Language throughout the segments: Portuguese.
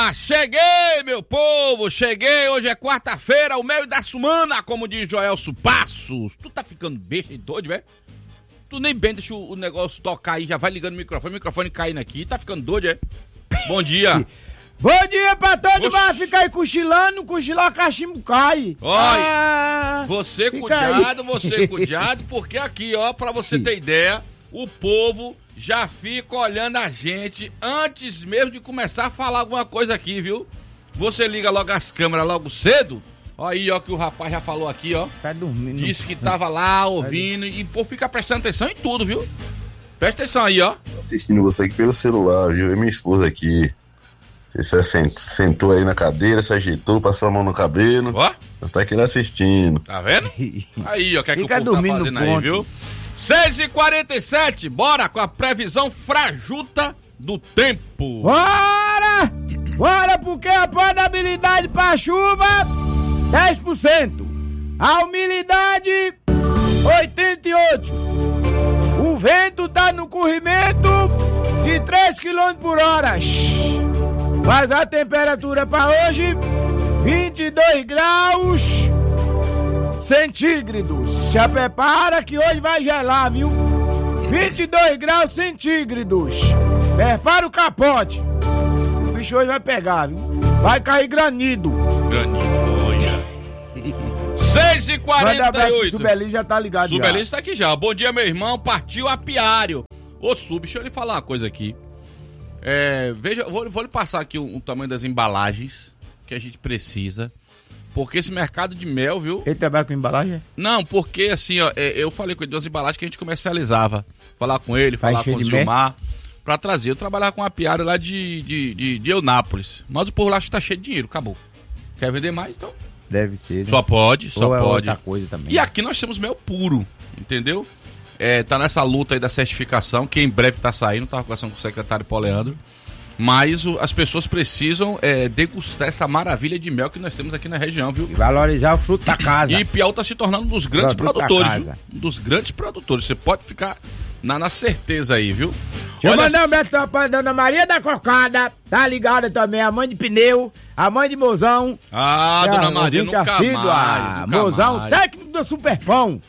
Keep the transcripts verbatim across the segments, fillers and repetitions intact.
Ah, cheguei, meu povo, cheguei. Hoje é quarta-feira, o meio da semana, como diz Joelso Passos. Tu tá ficando besta e doido, velho? Tu nem bem deixa o negócio tocar aí, já vai ligando o microfone, o microfone caindo aqui. Tá ficando doido, é? Bom dia. Bom dia pra todo mundo, vai ficar aí cochilando, cochilar o cachimbo cai. Olha, ah, você cuidado, aí. você cuidado, porque aqui, ó, pra você ter ideia, o povo já fica olhando a gente antes mesmo de começar a falar alguma coisa aqui, viu? Você liga logo as câmeras logo cedo, ó aí, ó, que o rapaz já falou aqui, ó. Tá dormindo. Disse que tava lá ouvindo e o povo fica prestando atenção em tudo, viu? Presta atenção aí, ó. Assistindo você aqui pelo celular, viu? E minha esposa aqui. Você sentou aí na cadeira, se ajeitou, passou a mão no cabelo. Ó. Tá aqui lá assistindo. Tá vendo? Aí, ó, que é que Fica o povo tá dormindo fazendo no aí, ponto. viu? seis e quarenta e sete, bora com a previsão frajuta do tempo. Bora! Bora, porque a probabilidade pra chuva, dez por cento. A umidade, oitenta e oito por cento. O vento tá no corrimento de três quilômetros por hora. Mas a temperatura pra hoje, vinte e dois graus centígrados. Já prepara que hoje vai gelar, viu? vinte e dois graus centígrados. Prepara o capote. O bicho hoje vai pegar, viu? Vai cair granido. Granido, olha. seis e quarenta e oito. O Subelis já tá ligado. O Subelis tá aqui já. Bom dia, meu irmão. Partiu apiário. Ô, Sub, deixa eu lhe falar uma coisa aqui. É, veja, vou, vou lhe passar aqui o, o tamanho das embalagens que a gente precisa. Porque esse mercado de mel, viu? Ele trabalha com embalagem? Não, porque assim, ó, é, eu falei com ele das embalagens que a gente comercializava. Falar com ele, Vai falar com o de Gilmar, pra trazer. Eu trabalhava com uma apiária lá de, de, de, de Eunápolis. Mas o povo lá acha que tá cheio de dinheiro, acabou. Quer vender mais? Então. Deve ser. Né? Só pode, só Ou é pode. outra coisa também. E aqui nós temos mel puro, entendeu? É, tá nessa luta aí da certificação, que em breve tá saindo, tava conversando com o secretário Paulo Leandro. Mas o, as pessoas precisam é, degustar essa maravilha de mel que nós temos aqui na região, viu? E valorizar o fruto da casa. E Piau tá se tornando um dos grandes Produto da produtores, casa. viu? Um dos grandes produtores. Você pode ficar na, na certeza aí, viu? Deixa eu Olha, mandar um beijo pra Dona Maria da Cocada, tá ligada também, a mãe de pneu, a mãe de Mozão. Ah, é, Dona Maria, ouvinte nunca assídua, mais, nunca Mozão, mais. técnico do Superpão.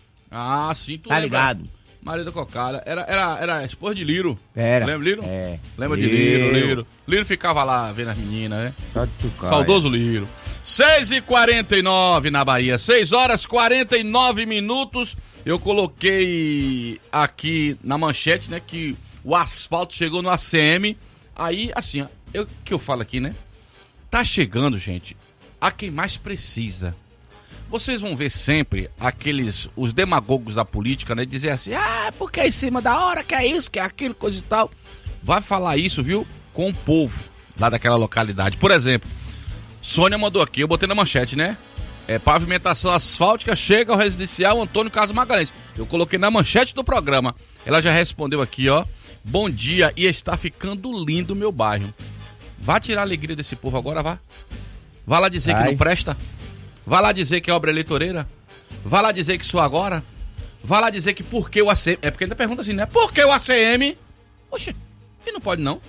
Ah, sim, tu Tá lembra? ligado? Maria da Cocada. Era, era, era esposa de Liro. Era. Lembra Liro? É. Lembra de Liro. Liro, Liro. Liro ficava lá vendo as meninas, né? Só de tucar, Saudoso Liro. seis e quarenta e nove na Bahia. seis horas e quarenta e nove minutos. Eu coloquei aqui na manchete, né, que o asfalto chegou no A C M. Aí, assim, ó, eu que eu falo aqui, né? Tá chegando, gente, a quem mais precisa. Vocês vão ver sempre aqueles, os demagogos da política, né? Dizer assim, ah, porque é em cima da hora, que é isso, que é aquilo, coisa e tal. Vai falar isso, viu? Com o povo lá daquela localidade. Por exemplo, Sônia mandou aqui, eu botei na manchete, né? É, pavimentação asfáltica chega ao residencial Antônio Carlos Magalhães. Eu coloquei na manchete do programa. Ela já respondeu aqui, ó. Bom dia, e está ficando lindo o meu bairro. Vá tirar a alegria desse povo agora, vá. Vá lá dizer Vai. que não presta. Vá lá dizer que é obra eleitoreira. Vá lá dizer que sou agora. Vá lá dizer que por que o A C M... É porque ainda pergunta assim, né? Por que o A C M? Oxe, e não pode não.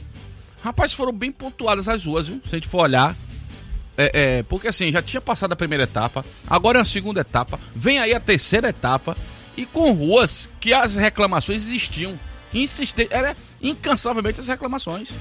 Rapaz, foram bem pontuadas as ruas, viu? Se a gente for olhar. É, é, porque assim, já tinha passado a primeira etapa. Agora é a segunda etapa. Vem aí a terceira etapa. E com ruas que as reclamações existiam. Insistente, era incansavelmente as reclamações.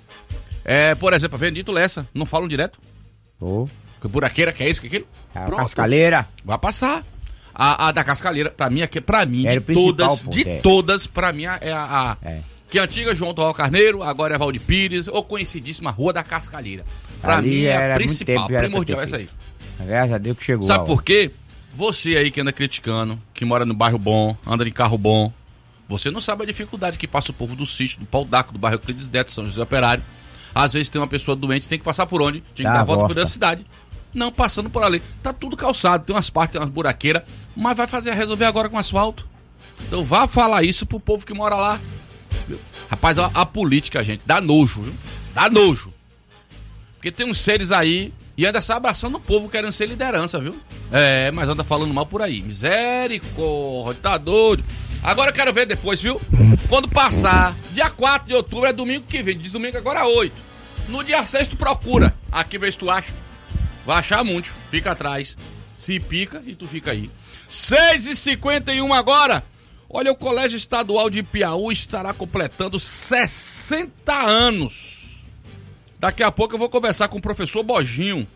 É, por exemplo, a Benedito Lessa. Não falam direto? Ô, Que buraqueira, que é isso, que é aquilo? a Pronto. cascaleira. Vai passar. A, a da Cascalheira, pra mim, aqui, pra mim, Era de o principal, todas, pô, de é. todas, pra mim, é a, a É. que é a antiga João Torral Carneiro, agora é Valde Pires, ou conhecidíssima Rua da Cascalheira. Pra Ali mim, é era a muito principal, tempo, já era pra primordial ter essa aí. feito. Graças a Deus que chegou. Sabe a por hora. quê? Você aí que anda criticando, que mora no bairro bom, anda em carro bom, você não sabe a dificuldade que passa o povo do sítio, do Pau d'Aco, do bairro Euclides Neto, São José Operário. Às vezes tem uma pessoa doente, tem que passar por onde? Tem que Dá dar a a volta por volta. dentro da cidade. Não passando por ali. Tá tudo calçado, tem umas partes, tem umas buraqueiras, mas vai fazer resolver agora com asfalto. Então vá falar isso pro povo que mora lá. Viu? Rapaz, a, a política, gente, dá nojo, viu? Dá nojo. Porque tem uns seres aí e anda se abraçando o povo querendo ser liderança, viu? É, mas anda falando mal por aí. Misericórdia, tá doido. Agora eu quero ver depois, viu? Quando passar, dia quatro de outubro, é domingo que vem. Diz domingo agora oito. No dia seis tu procura. Aqui vê se tu acha. Vai achar muito. Fica atrás. Se pica e tu fica aí. seis e cinquenta e um agora. Olha, o Colégio Estadual de Piauí estará completando sessenta anos. Daqui a pouco eu vou conversar com o professor Bojinho.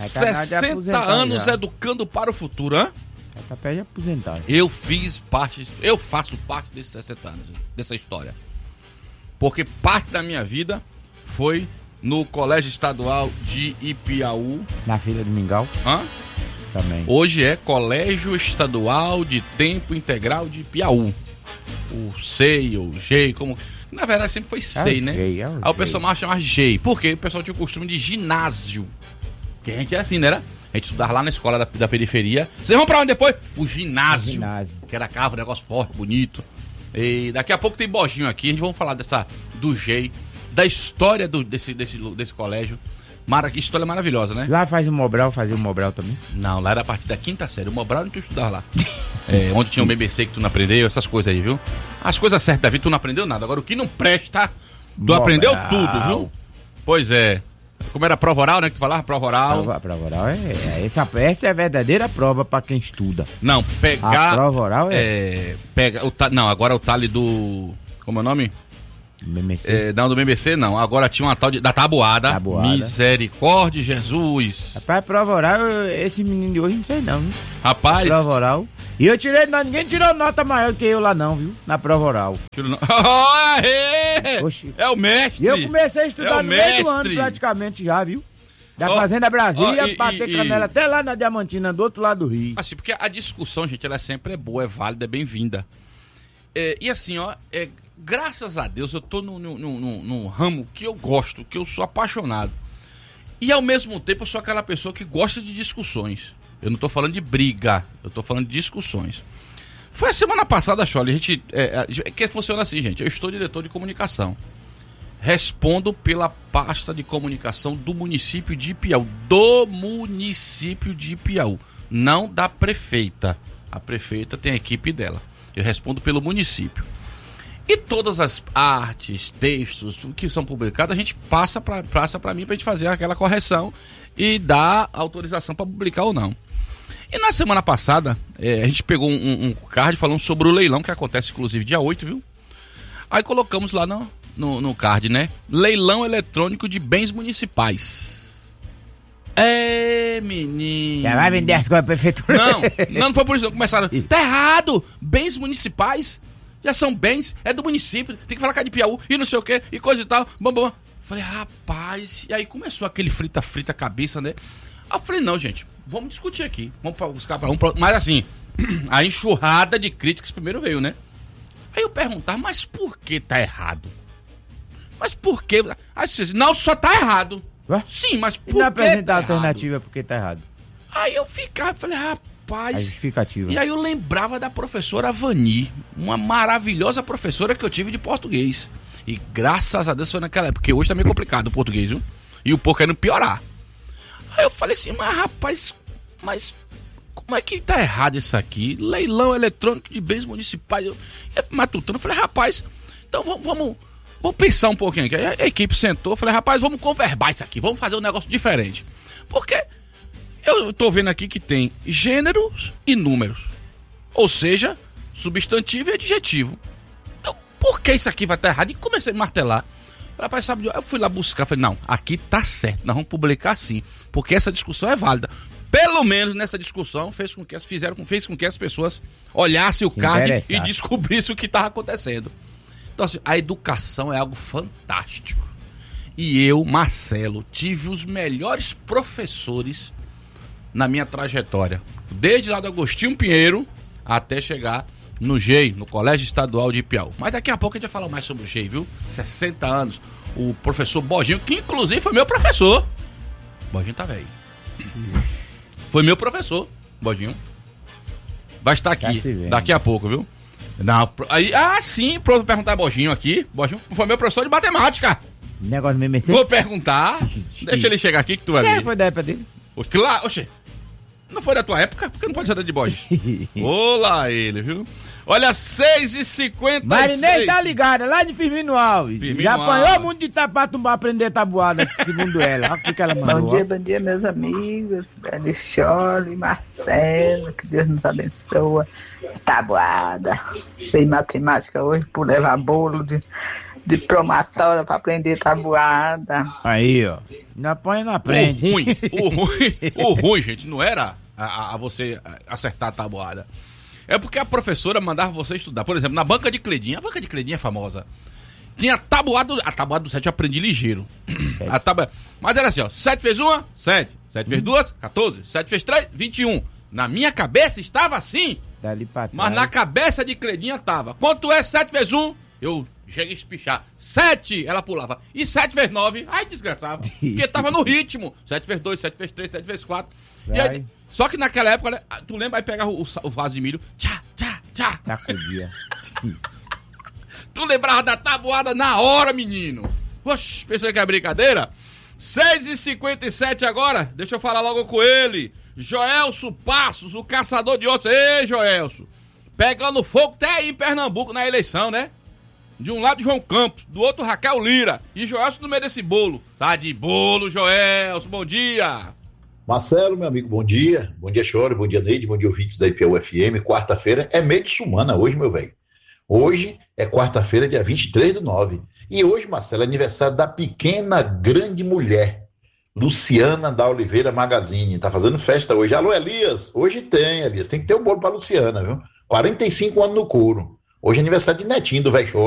sessenta anos já. Educando para o futuro, hã? Tá perto de aposentar. Eu fiz parte, eu faço parte desses sessenta anos, dessa história. Porque parte da minha vida foi no Colégio Estadual de Ipiaú. Na Filha do Mingau? Hã? Também. Hoje é Colégio Estadual de Tempo Integral de Piauí. O S E I, ou G E I, como... Na verdade sempre foi S E I, é né? G E I, é o Aí o pessoal mais chama G E I. Por quê? O pessoal tinha o costume de ginásio. Que a gente é assim, né? Era? A gente estudava lá na escola da, da periferia. Vocês vão pra onde depois? O ginásio. O ginásio. Que era carro, um negócio forte, bonito. E daqui a pouco tem Bojinho aqui. A gente vai falar dessa, do G E I, da história do, desse, desse, desse colégio. Mara, que história maravilhosa, né? Lá faz o Mobral, fazia o Mobral também? Não, lá era a partir da quinta série. O Mobral não tu estudava lá. É, onde tinha o B B C que tu não aprendeu, essas coisas aí, viu? As coisas certas da vida tu não aprendeu nada. Agora o que não presta, tu Mobral. Aprendeu tudo, viu? Pois é. Como era prova oral, né? Que tu falava? Prova oral. Prova, prova oral é, é essa, essa é a verdadeira prova pra quem estuda. Não, pegar... A prova oral é... é pega o, não, agora o tale do... Como é o nome? B B C. É, não, do B B C não. Agora tinha uma tal de... Da tabuada. Tabuada. Misericórdia, Jesus. Rapaz, prova oral, esse menino de hoje não sei não, viu? Rapaz... Prova oral. E eu tirei... Ninguém tirou nota maior que eu lá não, viu? Na prova oral. Tiro não... Oh, é, é o mestre. E eu comecei a estudar é no meio do ano praticamente já, viu? Da oh, Fazenda Brasília, oh, bater e, canela e... até lá na Diamantina, do outro lado do Rio. Assim, porque a discussão, gente, ela sempre é boa, é válida, é bem-vinda. É, e assim, ó, é, graças a Deus eu tô num, num, num, num ramo que eu gosto, que eu sou apaixonado. E ao mesmo tempo eu sou aquela pessoa que gosta de discussões. Eu não tô falando de briga, eu tô falando de discussões. Foi a semana passada, Chole, a gente... É, é, que funciona assim, gente, eu estou diretor de comunicação. Respondo pela pasta de comunicação do município de Ipiaú. Do município de Ipiaú. Não da prefeita. A prefeita tem a equipe dela. Eu respondo pelo município. E todas as artes, textos que são publicados, a gente passa para passa para mim para a gente fazer aquela correção e dar autorização para publicar ou não. E na semana passada, é, a gente pegou um, um card falando sobre o leilão, que acontece inclusive dia oito, viu? Aí colocamos lá no, no, no card, né? Leilão eletrônico de bens municipais. É, menino. Já vai vender as coisas pra prefeitura? Não, não, não foi por isso. Não. Começaram, tá errado, bens municipais já são bens, é do município, tem que falar que é de Piauí e não sei o que, e coisa e tal, bom, bom. Falei, rapaz, e aí começou aquele frita-frita cabeça, né? Aí eu falei, não, gente, vamos discutir aqui, vamos buscar pra um, mas assim, a enxurrada de críticas primeiro veio, né? Aí eu perguntava, mas por que tá errado? Mas por que? Aí você não, só tá errado. Ué? Sim, mas por e não que apresentar tá a alternativa errado? Porque tá errado. Aí eu ficava, falei, rapaz... A justificativa. E aí eu lembrava da professora Vani, uma maravilhosa professora que eu tive de português. E graças a Deus foi naquela época, porque hoje tá meio complicado o português, viu? E o povo querendo piorar. Aí eu falei assim, mas rapaz, mas como é que tá errado isso aqui? Leilão eletrônico de bens municipais. Eu, eu matutando, eu falei, rapaz, então vamos, vamos, vamos pensar um pouquinho aqui. Aí a equipe sentou, eu falei, rapaz, vamos converbar isso aqui, vamos fazer um negócio diferente. Porque eu tô vendo aqui que tem gêneros e números. Ou seja, substantivo e adjetivo. Então, por que isso aqui vai estar errado? E comecei a martelar. Rapaz, sabe, eu fui lá buscar, falei, não, aqui tá certo, nós vamos publicar assim, porque essa discussão é válida. Pelo menos nessa discussão fez com que as, fizeram, fez com que as pessoas olhassem o card e descobrissem o que estava acontecendo. Então, assim, a educação é algo fantástico. E eu, Marcelo, tive os melhores professores na minha trajetória, desde lá do Agostinho Pinheiro até chegar no G E I, no Colégio Estadual de Ipiaú. Mas daqui a pouco a gente vai falar mais sobre o G E I, viu? sessenta anos, o professor Bojinho, que inclusive foi meu professor. Bojinho tá velho. Foi meu professor, Bojinho. Vai estar aqui daqui a pouco, viu? Não, aí, ah, sim, pra perguntar Bojinho aqui. Bojinho foi meu professor de matemática. Negócio mesmo assim? Vou perguntar. Deixa ele chegar aqui que tu vai ver. Quem foi da época dele? Claro, oxe. Não foi da tua época? Porque não pode ser da de Bojinho. Olá ele, viu? Olha, seis e cinquenta e seis. Marinês tá ligada, lá de Firmino Alves. Firmino Já apanhou Alves. muito de tapar pra aprender tabuada, segundo ela. Olha o que, que ela mandou. Bom dia, bom dia, meus amigos. Alexandre, Marcelo, que Deus nos abençoe. Tabuada. Sei matemática hoje por levar bolo de, de promatória pra aprender tabuada. Aí, ó. Não apanha, não aprende. O ruim, o ruim, o ruim, gente, não era a, a, a você acertar a tabuada. É porque a professora mandava você estudar. Por exemplo, na banca de Cledinha, a banca de Cledinha é famosa. Tinha tabuada, a tabuada do sete eu aprendi ligeiro. A tabuada, mas era assim, ó, sete vezes um, sete. sete vezes duas, quatorze. sete vezes três, vinte e um. Na minha cabeça estava assim. Dali pra trás. Mas na cabeça de Cledinha tava. Quanto é sete vezes um? Eu cheguei a espichar. sete! Ela pulava. E sete vezes nove? Ai, desgraçava. Porque tava no ritmo. sete vezes dois, sete vezes três, sete vezes quatro. E aí, só que naquela época, né, tu lembra, aí pegava o, o vaso de milho. Tchá, tchá, tchá. Sacudia. Tu lembrava da tabuada na hora, menino. Oxe, pensei que é brincadeira? seis e cinquenta e sete agora. Deixa eu falar logo com ele. Joelso Passos, o caçador de ossos. Ei, Joelso. Pegando fogo até aí em Pernambuco na eleição, né? De um lado João Campos, do outro Raquel Lira. E Joelso no meio desse bolo. Tá de bolo, Joelso. Bom dia. Marcelo, meu amigo, bom dia. Bom dia, Chore, bom dia, Neide, bom dia, ouvintes da I P U F M. Quarta-feira é meio de semana hoje, meu velho. Hoje é quarta-feira, dia vinte e três do nove. E hoje, Marcelo, é aniversário da pequena grande mulher, Luciana da Oliveira Magazine. Tá fazendo festa hoje. Alô, Elias? Hoje tem, Elias. Tem que ter um bolo pra Luciana, viu? quarenta e cinco anos no couro. Hoje é aniversário de netinho do velho Chore.